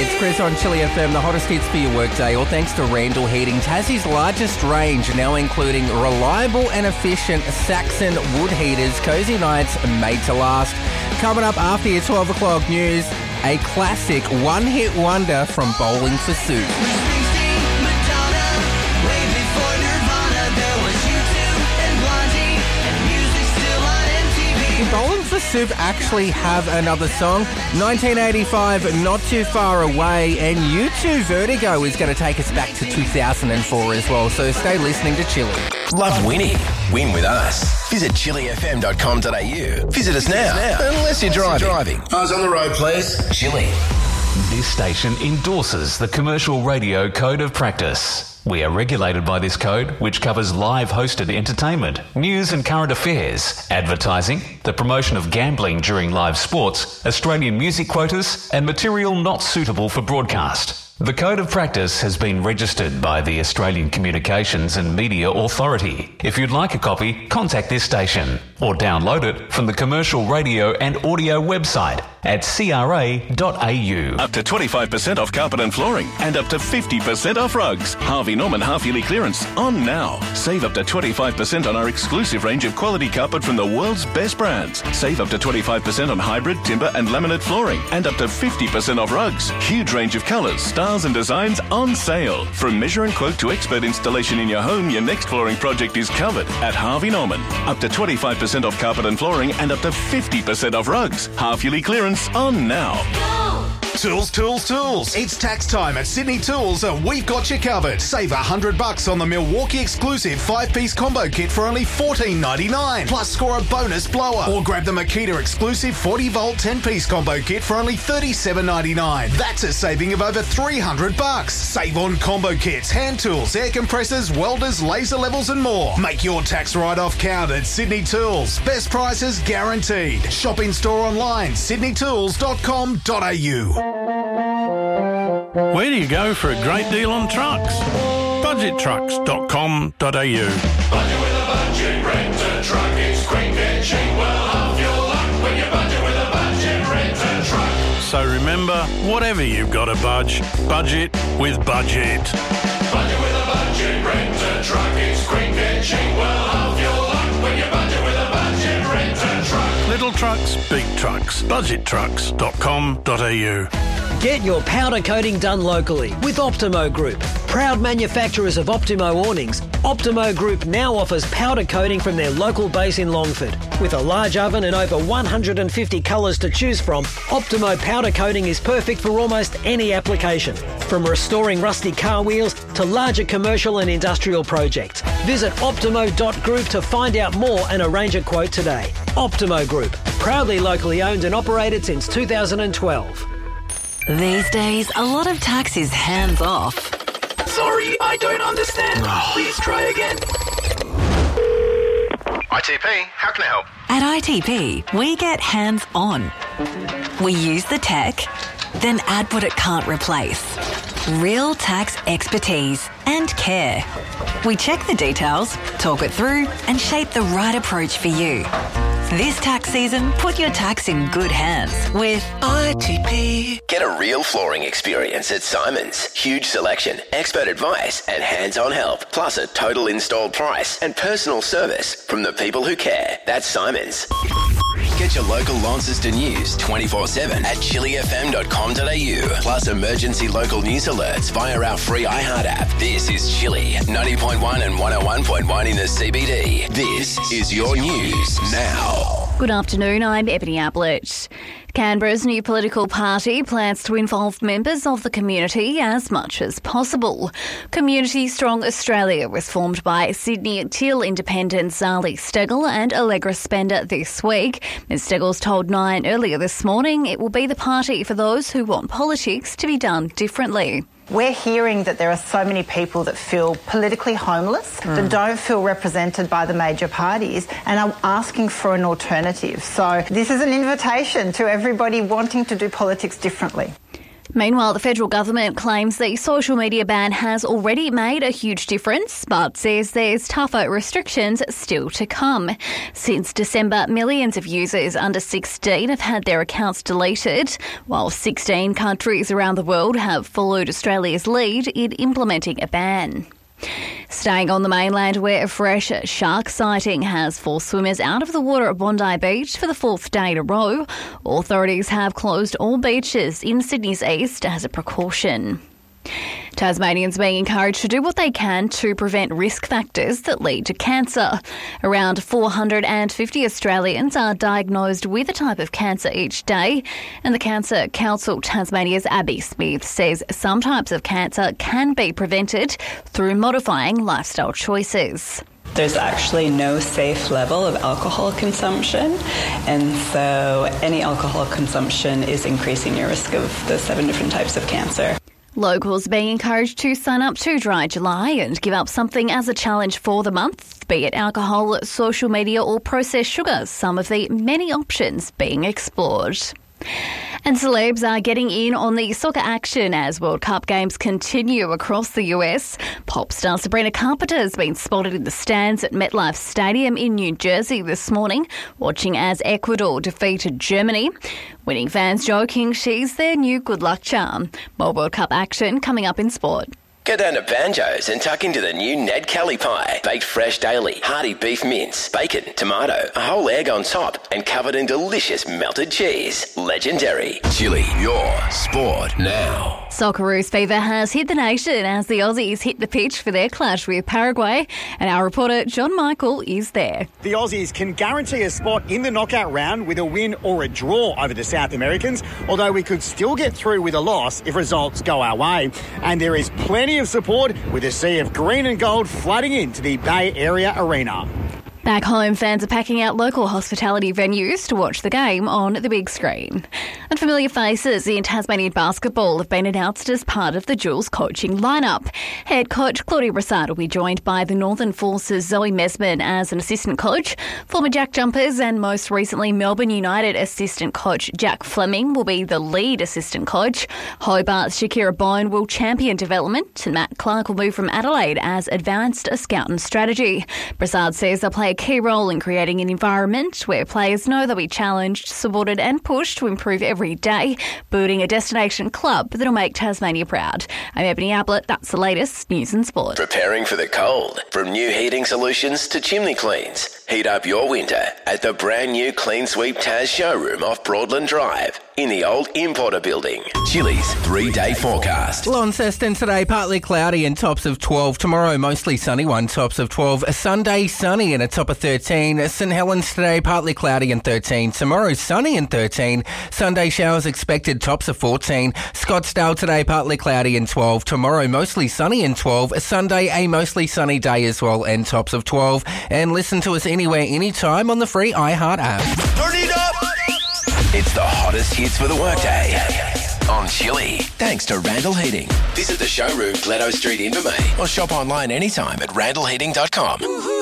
It's Chris on Chili FM, the hottest hits for your workday, all thanks to Randall Heating, Tassie's largest range, now including reliable and efficient Saxon wood heaters, cozy nights made to last. Coming up after your 12 o'clock news, a classic one-hit wonder from Bowling for Soup. Did Bowling for Soup actually have another song? 1985, Not Too Far Away, and U2 Vertigo is going to take us back to 2004 as well, so stay listening to Chili. Love winning? Win with us. Visit chilifm.com.au. Visit us now. Unless you're driving. Eyes on the road, please. Chili. This station endorses the Commercial Radio Code of Practice. We are regulated by this code, which covers live hosted entertainment, news and current affairs, advertising, the promotion of gambling during live sports, Australian music quotas, and material not suitable for broadcast. The Code of Practice has been registered by the Australian Communications and Media Authority. If you'd like a copy, contact this station or download it from the Commercial Radio and Audio website at cra.au. Up to 25% off carpet and flooring and up to 50% off rugs. Harvey Norman half-yearly clearance on now. Save up to 25% on our exclusive range of quality carpet from the world's best brands. Save up to 25% on hybrid, timber and laminate flooring and up to 50% off rugs. Huge range of colours, styles and designs on sale. From measure and quote to expert installation in your home, your next flooring project is covered at Harvey Norman. Up to 25% off carpet and flooring and up to 50% off rugs. Half-yearly clearance on now. Tools, tools, tools. It's tax time at Sydney Tools and we've got you covered. Save $100 on the Milwaukee exclusive 5-piece combo kit for only $14.99. Plus score a bonus blower. Or grab the Makita exclusive 40-volt 10-piece combo kit for only $37.99. That's a saving of over $300. Save on combo kits, hand tools, air compressors, welders, laser levels and more. Make your tax write-off count at Sydney Tools. Best prices guaranteed. Shop in store online, sydneytools.com.au. Where do you go for a great deal on trucks? Budgettrucks.com.au. Budget with a budget, rent a truck. It's quick and cheap. Well, half your luck when you budget with a budget, rent a truck. So remember, whatever you've got to budget with Budget. Budget with a budget, rent a truck. It's quick and cheap. Well, half your luck when you budget with a budget, rent a truck. Little trucks, big trucks. Budgettrucks.com.au. Get your powder coating done locally with Optimo Group. Proud manufacturers of Optimo awnings, Optimo Group now offers powder coating from their local base in Longford. With a large oven and over 150 colours to choose from, Optimo powder coating is perfect for almost any application. From restoring rusty car wheels to larger commercial and industrial projects. Visit optimo.group to find out more and arrange a quote today. Optimo Group, proudly locally owned and operated since 2012. These days, a lot of tax is hands off. Sorry, I don't understand. Please try again. ITP, how can I help? At ITP, we get hands on. We use the tech, then add what it can't replace. Real tax expertise and care. We check the details, talk it through, and shape the right approach for you. This tax season, put your tax in good hands with ITP. Get a real flooring experience at Simon's. Huge selection, expert advice, and hands-on help. Plus a total installed price and personal service from the people who care. That's Simon's. Get your local Launceston news 24/7 at chilifm.com.au. Plus emergency local news alerts via our free iHeart app. This is Chili, 90.1 and 101.1 in the CBD. This is your news now. Good afternoon, I'm Ebony Ablett. Canberra's new political party plans to involve members of the community as much as possible. Community Strong Australia was formed by Sydney Teal independents Zali Stegel and Allegra Spender this week. Ms Steggles told Nine earlier this morning it will be the party for those who want politics to be done differently. We're hearing that there are so many people that feel politically homeless, that don't feel represented by the major parties and are asking for an alternative. So this is an invitation to everybody wanting to do politics differently. Meanwhile, the federal government claims the social media ban has already made a huge difference, but says there's tougher restrictions still to come. Since December, millions of users under 16 have had their accounts deleted, while 16 countries around the world have followed Australia's lead in implementing a ban. Staying on the mainland, where a fresh shark sighting has forced swimmers out of the water at Bondi Beach for the fourth day in a row, authorities have closed all beaches in Sydney's east as a precaution. Tasmanians being encouraged to do what they can to prevent risk factors that lead to cancer. Around 450 Australians are diagnosed with a type of cancer each day, and the Cancer Council Tasmania's Abby Smith says some types of cancer can be prevented through modifying lifestyle choices. There's actually no safe level of alcohol consumption, and so any alcohol consumption is increasing your risk of the 7 different types of cancer. Locals being encouraged to sign up to Dry July and give up something as a challenge for the month, be it alcohol, social media or processed sugars, some of the many options being explored. And celebs are getting in on the soccer action as World Cup games continue across the US. Pop star Sabrina Carpenter has been spotted in the stands at MetLife Stadium in New Jersey this morning, watching as Ecuador defeated Germany. Winning fans joking she's their new good luck charm. More World Cup action coming up in sport. Go down to Banjo's and tuck into the new Ned Kelly pie. Baked fresh daily, hearty beef mince, bacon, tomato, a whole egg on top, and covered in delicious melted cheese. Legendary. Chili, your sport now. Socceroos fever has hit the nation as the Aussies hit the pitch for their clash with Paraguay, and our reporter John Michael is there. The Aussies can guarantee a spot in the knockout round with a win or a draw over the South Americans, although we could still get through with a loss if results go our way. And there is plenty of support with a sea of green and gold flooding into the Bay Area Arena. Back home, fans are packing out local hospitality venues to watch the game on the big screen. And familiar faces in Tasmanian basketball have been announced as part of the Jules coaching lineup. Head coach Claudia Broussard will be joined by the Northern Forces Zoe Mesman as an assistant coach. Former Jack Jumpers and most recently Melbourne United assistant coach Jack Fleming will be the lead assistant coach. Hobart's Shakira Bone will champion development, and Matt Clark will move from Adelaide as advanced scout and strategy. Broussard says they'll play a key role in creating an environment where players know they'll be challenged, supported and pushed to improve every day, building a destination club that'll make Tasmania proud. I'm Ebony Ablett. That's the latest news and sport. Preparing for the cold. From new heating solutions to chimney cleans. Heat up your winter at the brand new Clean Sweep Tas showroom off Broadland Drive in the old Importer building. Chili's 3-day forecast. Launceston today, partly cloudy and tops of 12. Tomorrow, mostly sunny, tops of 12. Sunday, sunny and a top of 13. St Helens today, partly cloudy and 13. Tomorrow, sunny and 13. Sunday, showers expected, tops of 14. Scottsdale today, partly cloudy and 12. Tomorrow, mostly sunny and 12. Sunday, a mostly sunny day as well and tops of 12. And listen to us anywhere, anytime on the free iHeart app. Turn it up! It's the hottest hits for the workday on Chili. Thanks to Randall Heating. Visit the showroom, Glencoe Street, Invermay, or shop online anytime at randallheating.com.